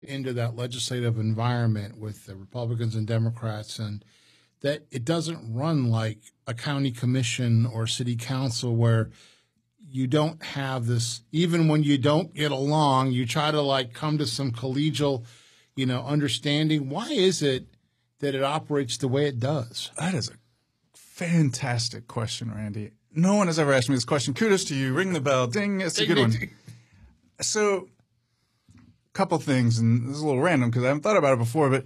into that legislative environment with the Republicans and Democrats, and that it doesn't run like a county commission or city council where you don't have this, even when you don't get along, you try to like come to some collegial, understanding. Why is it that it operates the way it does? That is a fantastic question, Randy. No one has ever asked me this question. Kudos to you. Ring the bell. Ding. It's a good one. So, a couple things, and this is a little random because I haven't thought about it before, but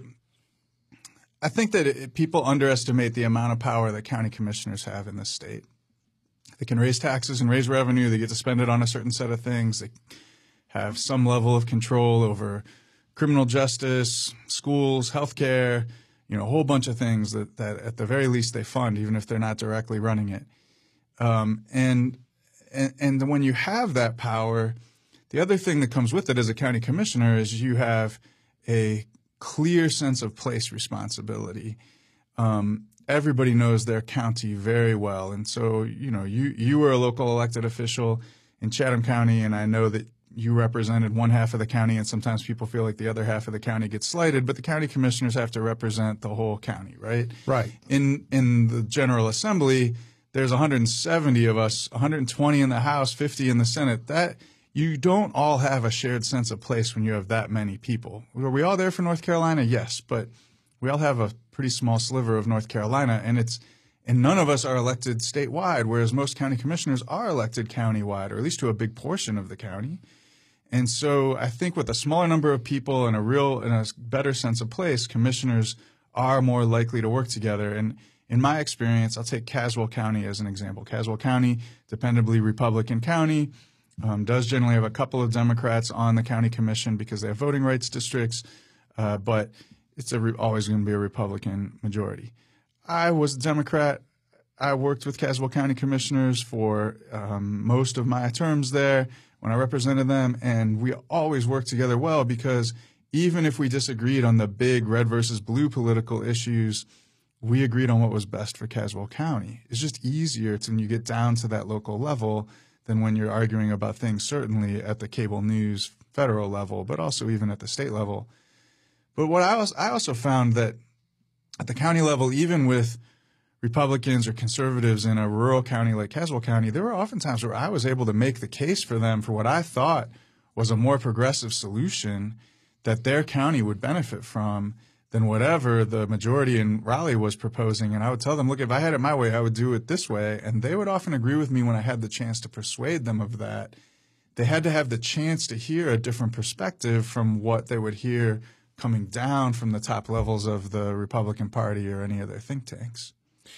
I think that people underestimate the amount of power that county commissioners have in this state. They can raise taxes and raise revenue. They get to spend it on a certain set of things. They have some level of control over criminal justice, schools, healthcare, a whole bunch of things that at the very least they fund, even if they're not directly running it. And when you have that power, the other thing that comes with it as a county commissioner is you have a clear sense of place responsibility. Everybody knows their county very well. And so, you were a local elected official in Chatham County, and I know that you represented one half of the county, and sometimes people feel like the other half of the county gets slighted, but the county commissioners have to represent the whole county, right? Right. In the General Assembly, there's 170 of us, 120 in the House, 50 in the Senate. That you don't all have a shared sense of place when you have that many people. Were we all there for North Carolina? Yes, but we all have a pretty small sliver of North Carolina, and none of us are elected statewide, whereas most county commissioners are elected countywide, or at least to a big portion of the county. And so I think with a smaller number of people and a better sense of place, commissioners are more likely to work together. And in my experience, I'll take Caswell County as an example. Caswell County, dependably Republican county, does generally have a couple of Democrats on the county commission because they have voting rights districts, but it's always going to be a Republican majority. I was a Democrat. I worked with Caswell County commissioners for most of my terms there when I represented them, and we always worked together well because even if we disagreed on the big red versus blue political issues, we agreed on what was best for Caswell County. It's just easier when you get down to that local level than when you're arguing about things certainly at the cable news federal level, but also even at the state level. But what I also found that at the county level, even with Republicans or conservatives in a rural county like Caswell County, there were often times where I was able to make the case for them for what I thought was a more progressive solution that their county would benefit from than whatever the majority in Raleigh was proposing. And I would tell them, look, if I had it my way, I would do it this way. And they would often agree with me when I had the chance to persuade them of that. They had to have the chance to hear a different perspective from what they would hear coming down from the top levels of the Republican Party or any of their think tanks.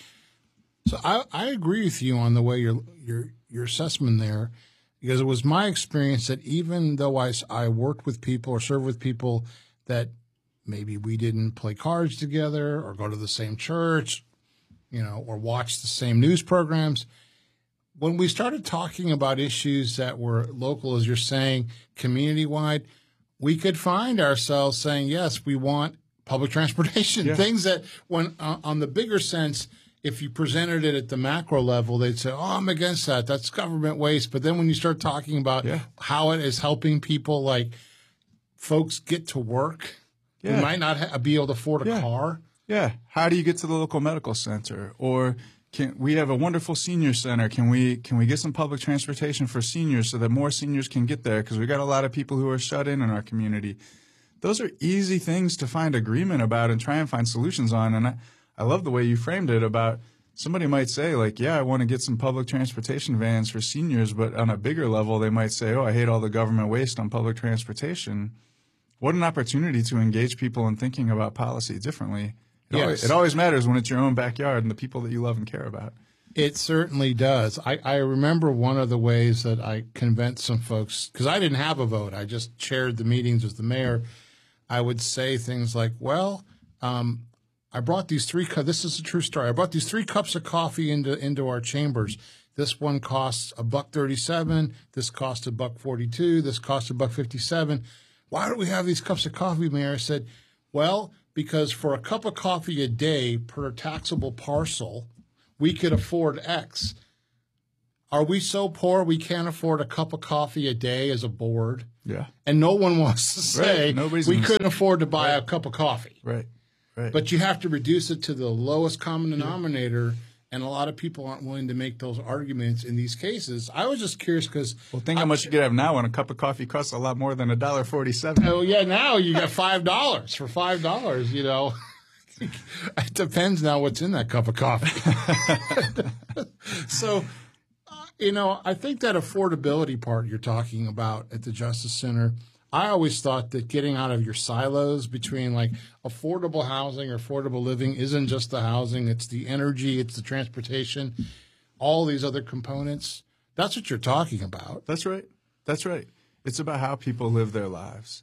So I agree with you on the way your assessment there, because it was my experience that even though I worked with people or served with people that maybe we didn't play cards together or go to the same church, or watch the same news programs, when we started talking about issues that were local, as you're saying, community-wide, we could find ourselves saying, yes, we want public transportation, yeah. Things that when on the bigger sense, if you presented it at the macro level, they'd say, oh, I'm against that. That's government waste. But then when you start talking about how it is helping people, like folks get to work, who might not be able to afford a car. Yeah. How do you get to the local medical center? Or we have a wonderful senior center. Can we get some public transportation for seniors so that more seniors can get there? Because we've got a lot of people who are shut in our community. Those are easy things to find agreement about and try and find solutions on. And I love the way you framed it about somebody might say, like, yeah, I want to get some public transportation vans for seniors, but on a bigger level, they might say, oh, I hate all the government waste on public transportation. What an opportunity to engage people in thinking about policy differently. It always matters when it's your own backyard and the people that you love and care about. It certainly does. I remember one of the ways that I convinced some folks, because I didn't have a vote. I just chaired the meetings as the mayor. I would say things like, well, I brought these this is a true story. I brought these 3 cups of coffee into our chambers. This one costs $1.37. This costs $1.42. This costs $1.57. Why do we have these cups of coffee, Mayor? I said, well, because for a cup of coffee a day per taxable parcel, we could afford X. Are we so poor we can't afford a cup of coffee a day as a board? Yeah. And no one wants to say we couldn't afford to buy a cup of coffee. Right. But you have to reduce it to the lowest common denominator, and a lot of people aren't willing to make those arguments in these cases. I was just curious because think how much you could have now when a cup of coffee costs a lot more than $1.47. Oh yeah, now you got $5 for $5. You know, it depends now what's in that cup of coffee. So, you know, I think that affordability part you're talking about at the Justice Center. I always thought that getting out of your silos between like affordable housing or affordable living isn't just the housing, it's the energy, it's the transportation, all these other components. That's what you're talking about. That's right. It's about how people live their lives.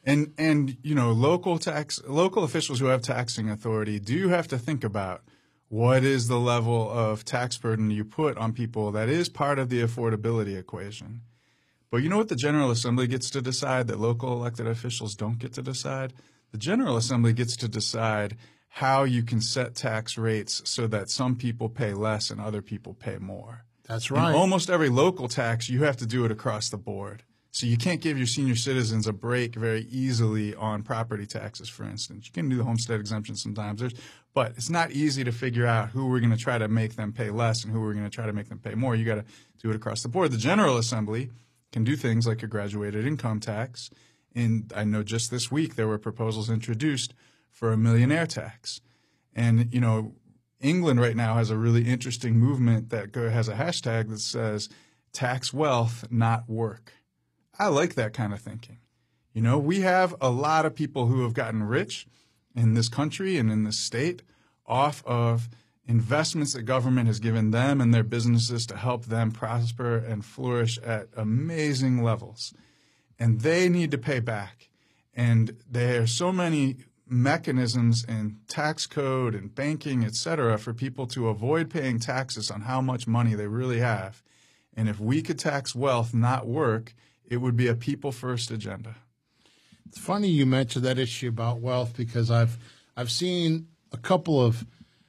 And you know, local officials who have taxing authority do have to think about what is the level of tax burden you put on people that is part of the affordability equation. But you know what the General Assembly gets to decide that local elected officials don't get to decide? The General Assembly gets to decide how you can set tax rates so that some people pay less and other people pay more. That's right. In almost every local tax, you have to do it across the board. So you can't give your senior citizens a break very easily on property taxes, for instance. You can do the homestead exemption sometimes, but it's not easy to figure out who we're going to try to make them pay less and who we're going to try to make them pay more. You got to do it across the board. The General Assembly can do things like a graduated income tax. And I know just this week there were proposals introduced for a millionaire tax. And, you know, England right now has a really interesting movement that has a hashtag that says tax wealth, not work. I like that kind of thinking. You know, we have a lot of people who have gotten rich in this country and in this state off of investments that government has given them and their businesses to help them prosper and flourish at amazing levels. And they need to pay back. And there are so many mechanisms in tax code and banking, et cetera, for people to avoid paying taxes on how much money they really have. And if we could tax wealth, not work, it would be a people-first agenda. It's funny you mentioned that issue about wealth because I've seen a couple of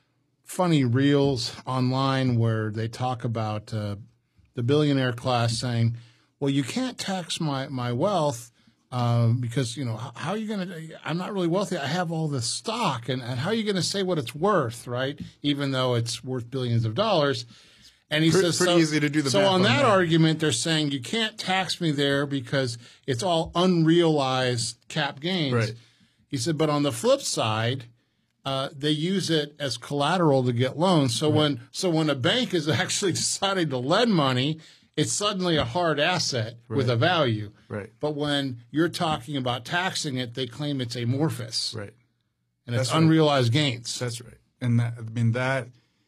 funny reels online where they talk about the billionaire class saying, well, you can't tax my wealth because, you know, how are you going to – I'm not really wealthy. I have all this stock. And how are you going to say what it's worth, right, even though it's worth billions of dollars? And he says, pretty easy to do the so math on that that argument, they're saying you can't tax me there because it's all unrealized cap gains. Right. He said, but on the flip side – they use it as collateral to get loans. So when a bank is actually deciding to lend money, it's suddenly a hard asset with a value. Right. But when you're talking about taxing it, they claim it's amorphous. Right. And it's unrealized gains. That's right. And that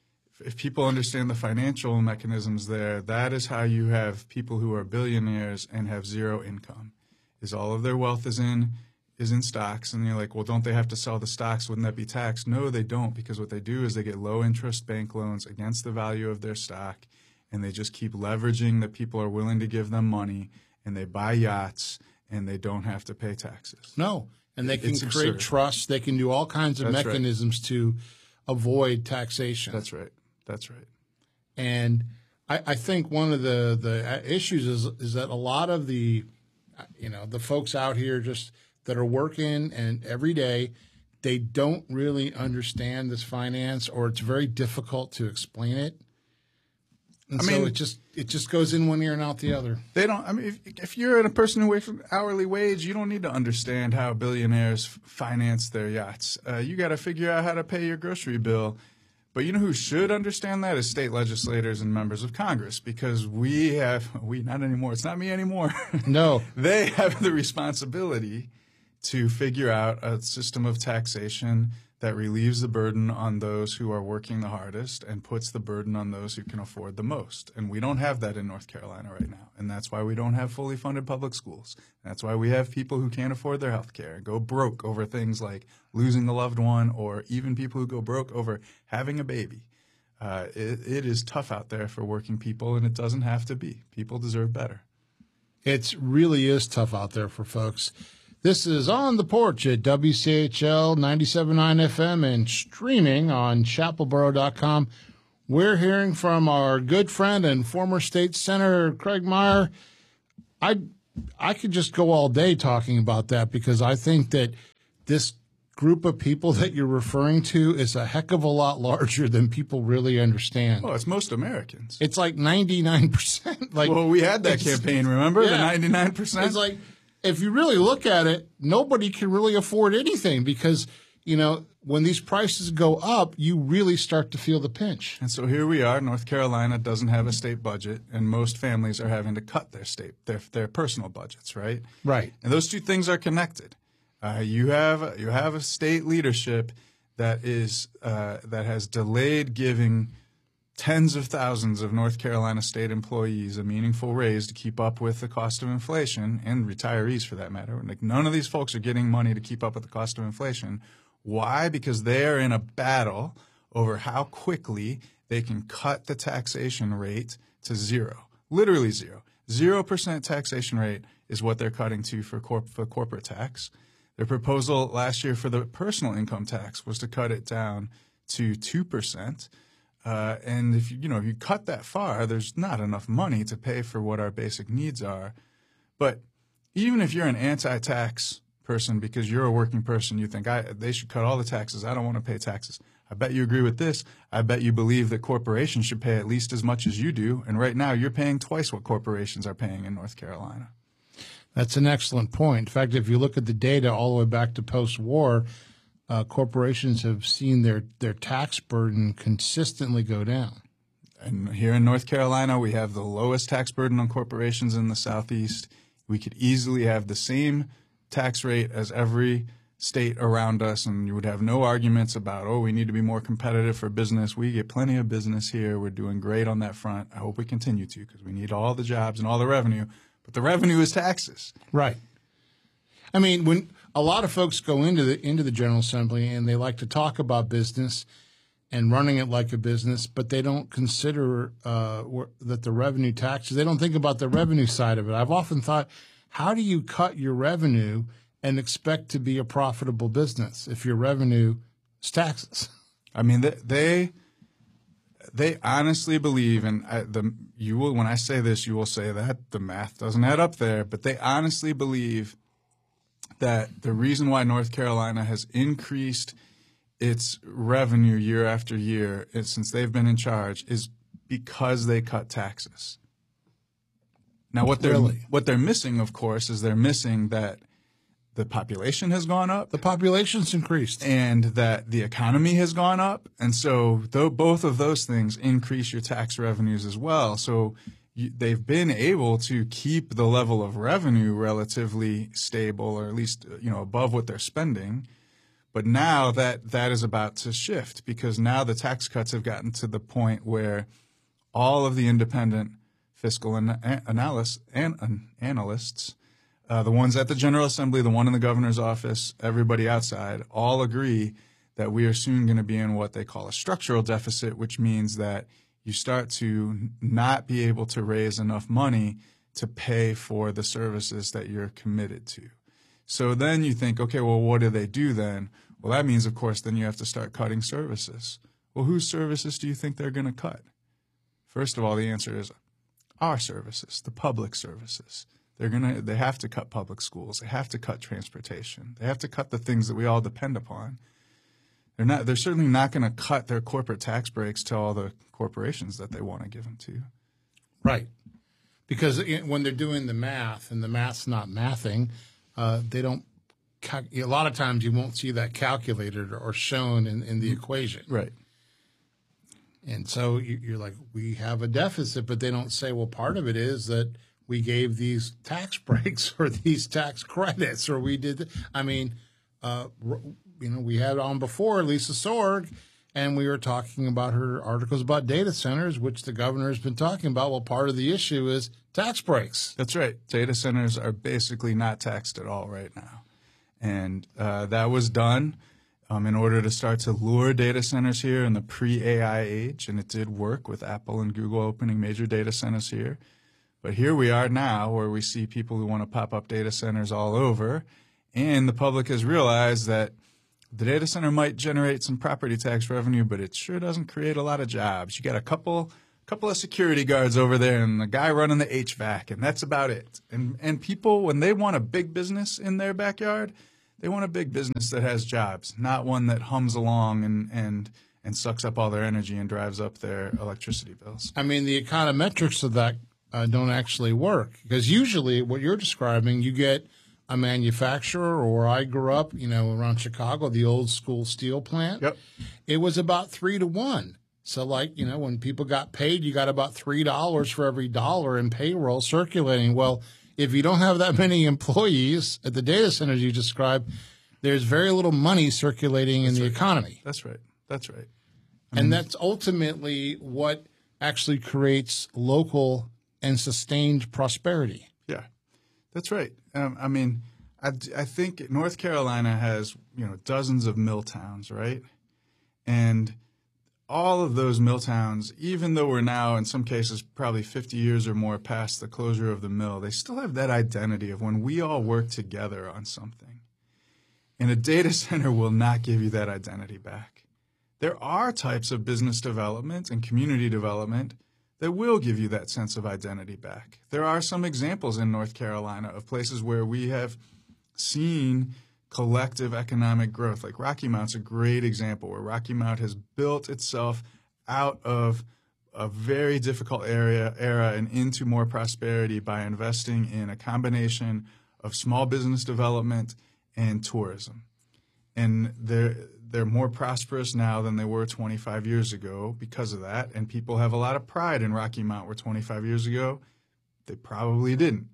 if people understand the financial mechanisms there, that is how you have people who are billionaires and have zero income. Is all of their wealth is in stocks, and you're like, well, don't they have to sell the stocks? Wouldn't that be taxed? No, they don't, because what they do is they get low interest bank loans against the value of their stock, and they just keep leveraging that people are willing to give them money, and they buy yachts, and they don't have to pay taxes. No, and they can create trust. They can do all kinds of mechanisms to avoid taxation. That's right. And I think one of the issues is that a lot of the folks out here just that are working and every day, they don't really understand this finance, or it's very difficult to explain it. And so it just goes in one ear and out the other. They don't. I mean, if you're a person who works for hourly wage, you don't need to understand how billionaires finance their yachts. You got to figure out how to pay your grocery bill. But you know who should understand that is state legislators and members of Congress, because not anymore. It's not me anymore. No, they have the responsibility to figure out a system of taxation that relieves the burden on those who are working the hardest and puts the burden on those who can afford the most. And we don't have that in North Carolina right now. And that's why we don't have fully funded public schools. That's why we have people who can't afford their health care and go broke over things like losing a loved one, or even people who go broke over having a baby. It is tough out there for working people, and it doesn't have to be. People deserve better. It really is tough out there for folks. This is On the Porch at WCHL 97.9 FM and streaming on chapelboro.com. we're hearing from our good friend and former state senator Craig Meyer. I could just go all day talking about that because I think that this group of people that you're referring to is a heck of a lot larger than people really understand. Well, it's most Americans. It's like 99%. Like, well, we had that campaign, remember? Yeah, the 99%? It's like, if you really look at it, nobody can really afford anything because, you know, when these prices go up, you really start to feel the pinch. And so here we are. North Carolina doesn't have a state budget, and most families are having to cut their personal budgets, right? Right. And those two things are connected. You have a state leadership that has delayed giving tens of thousands of North Carolina state employees a meaningful raise to keep up with the cost of inflation, and retirees for that matter. Like, none of these folks are getting money to keep up with the cost of inflation. Why? Because they are in a battle over how quickly they can cut the taxation rate to zero, literally zero. 0% taxation rate is what they're cutting to for corporate tax. Their proposal last year for the personal income tax was to cut it down to 2%. And if you cut that far, there's not enough money to pay for what our basic needs are. But even if you're an anti-tax person because you're a working person, you think they should cut all the taxes. I don't want to pay taxes. I bet you agree with this. I bet you believe that corporations should pay at least as much as you do. And right now, you're paying twice what corporations are paying in North Carolina. That's an excellent point. In fact, if you look at the data all the way back to post-war, corporations have seen their tax burden consistently go down. And here in North Carolina, we have the lowest tax burden on corporations in the Southeast. We could easily have the same tax rate as every state around us, and you would have no arguments about, we need to be more competitive for business. We get plenty of business here. We're doing great on that front. I hope we continue to because we need all the jobs and all the revenue. But the revenue is taxes. Right. I mean, when a lot of folks go into the General Assembly and they like to talk about business and running it like a business, but they don't consider that the revenue taxes, they don't think about the revenue side of it. I've often thought, how do you cut your revenue and expect to be a profitable business if your revenue is taxes? I mean, they honestly believe, and when I say this, you will say that the math doesn't add up there, but they honestly believe that the reason why North Carolina has increased its revenue year after year since they've been in charge is because they cut taxes. Now, what they're missing, of course, is they're missing that the population has gone up. The population's increased. And that the economy has gone up. And so both of those things increase your tax revenues as well. So they've been able to keep the level of revenue relatively stable, or at least above what they're spending. But now that is about to shift, because now the tax cuts have gotten to the point where all of the independent fiscal analysts, the ones at the General Assembly, the one in the governor's office, everybody outside, all agree that we are soon going to be in what they call a structural deficit, which means that you start to not be able to raise enough money to pay for the services that you're committed to. So then you think, okay, well, what do they do then? Well, that means, of course, then you have to start cutting services. Well, whose services do you think they're going to cut? First of all, the answer is our services, the public services. They have to cut public schools. They have to cut transportation. They have to cut the things that we all depend upon. They're certainly not going to cut their corporate tax breaks to all the corporations that they want to give them to. Right. Because when they're doing the math, and the math's not mathing, they don't. A lot of times you won't see that calculated or shown in the equation. Right. And so you're like, we have a deficit, but they don't say, well, part of it is that we gave these tax breaks or these tax credits, or we did. I mean, we had on before Lisa Sorg, and we were talking about her articles about data centers, which the governor has been talking about. Well, part of the issue is tax breaks. That's right. Data centers are basically not taxed at all right now. And that was done in order to start to lure data centers here in the pre-AI age, and it did work with Apple and Google opening major data centers here. But here we are now where we see people who want to pop up data centers all over, and the public has realized that The data center might generate some property tax revenue, but it sure doesn't create a lot of jobs. You got a couple of security guards over there and the guy running the HVAC, and that's about it. And people, when they want a big business in their backyard, they want a big business that has jobs, not one that hums along and sucks up all their energy and drives up their electricity bills. I mean, the econometrics of that don't actually work, because usually what you're describing, you get a manufacturer, or I grew up, around Chicago, the old school steel plant. Yep. It was about 3-to-1. So when people got paid, you got about $3 for every dollar in payroll circulating. Well, if you don't have that many employees at the data centers you described, there's very little money circulating in the economy. That's right. That's right. And that's ultimately what actually creates local and sustained prosperity. Yeah, that's right. I think North Carolina has, dozens of mill towns, right? And all of those mill towns, even though we're now in some cases probably 50 years or more past the closure of the mill, they still have that identity of when we all work together on something. And a data center will not give you that identity back. There are types of business development and community development that will give you that sense of identity back. There are some examples in North Carolina of places where we have seen collective economic growth. Like Rocky Mount's a great example, where Rocky Mount has built itself out of a very difficult era and into more prosperity by investing in a combination of small business development and tourism. And they're more prosperous now than they were 25 years ago because of that. And people have a lot of pride in Rocky Mount, where 25 years ago, they probably didn't.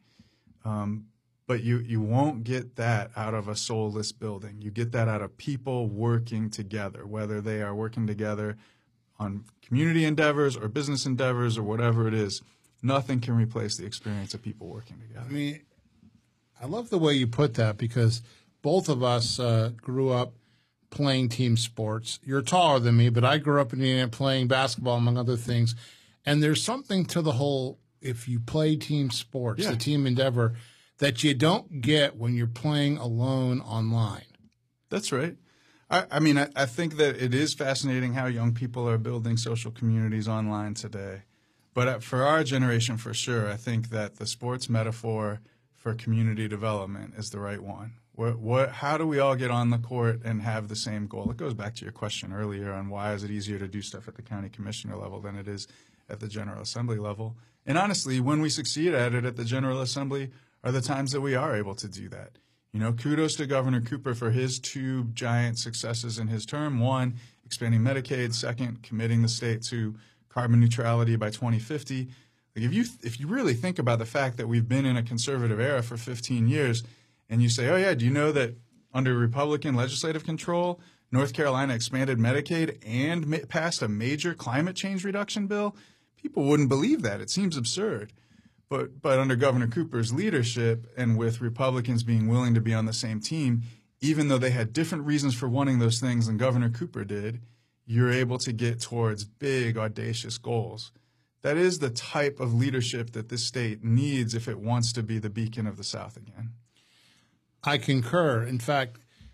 But you won't get that out of a soulless building. You get that out of people working together, whether they are working together on community endeavors or business endeavors or whatever it is. Nothing can replace the experience of people working together. I mean, I love the way you put that, because both of us grew up playing team sports. You're taller than me, but I grew up in Indiana playing basketball, among other things. And there's something to the whole, if you play team sports, the team endeavor, that you don't get when you're playing alone online. That's right. I think that it is fascinating how young people are building social communities online today. But for our generation, for sure, I think that the sports metaphor for community development is the right one. How do we all get on the court and have the same goal? It goes back to your question earlier on why is it easier to do stuff at the county commissioner level than it is at the General Assembly level. And honestly, when we succeed at it at the General Assembly are the times that we are able to do that. Kudos to Governor Cooper for his two giant successes in his term. One, expanding Medicaid. Second, committing the state to carbon neutrality by 2050. Like if you really think about the fact that we've been in a conservative era for 15 years, and you say, oh, yeah, do you know that under Republican legislative control, North Carolina expanded Medicaid and passed a major climate change reduction bill? People wouldn't believe that. It seems absurd. But under Governor Cooper's leadership, and with Republicans being willing to be on the same team, even though they had different reasons for wanting those things than Governor Cooper did, you're able to get towards big, audacious goals. That is the type of leadership that this state needs if it wants to be the beacon of the South again. I concur. In fact,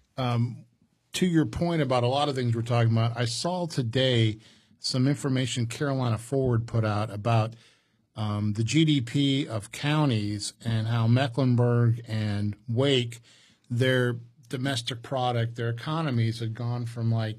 to your point about a lot of things we're talking about, I saw today some information Carolina Forward put out about the GDP of counties and how Mecklenburg and Wake, their domestic product, their economies had gone from like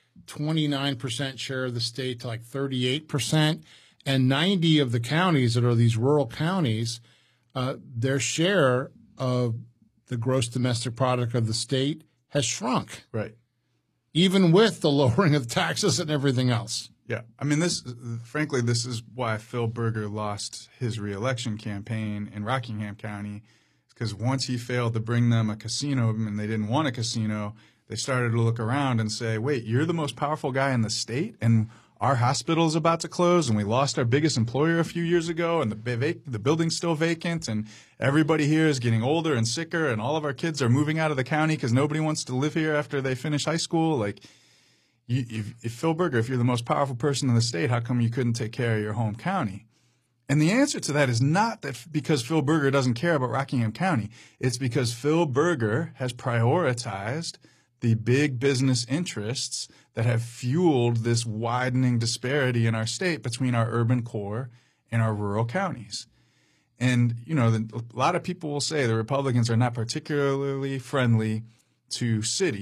29% share of the state to like 38%. And 90 of the counties that are these rural counties, their share of the gross domestic product of the state has shrunk. Right. Even with the lowering of taxes and everything else. Yeah. Frankly, this is why Phil Berger lost his reelection campaign in Rockingham County, because once he failed to bring them a casino and they didn't want a casino, they started to look around and say, wait, you're the most powerful guy in the state, and our hospital is about to close, and we lost our biggest employer a few years ago, and the building's still vacant, and everybody here is getting older and sicker, and all of our kids are moving out of the county because nobody wants to live here after they finish high school. Like, if Phil Berger, if you're the most powerful person in the state, how come you couldn't take care of your home county? And the answer to that is not that because Phil Berger doesn't care about Rockingham County. It's because Phil Berger has prioritized the big business interests that have fueled this widening disparity in our state between our urban core and our rural counties. And, a lot of people will say the Republicans are not particularly friendly to cities.